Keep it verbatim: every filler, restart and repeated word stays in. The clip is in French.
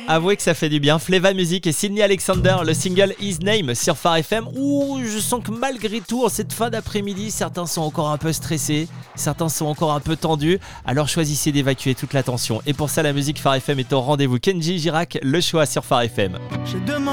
Avouez que ça fait du bien. Fleva Music et Sydney Alexander, le single His Name sur Phare F M. Ouh, je sens que malgré tout, en cette fin d'après-midi, certains sont encore un peu stressés, certains sont encore un peu tendus. Alors choisissez d'évacuer toute la tension. Et pour ça, la musique Phare F M est au rendez-vous. Kenji Girac, le choix sur Phare F M.